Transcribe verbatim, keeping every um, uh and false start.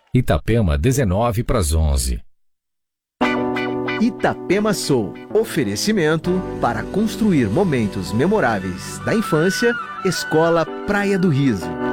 Itapema, dezenove para as onze. Itapema Soul. Oferecimento para construir momentos memoráveis da infância. Escola Praia do Riso.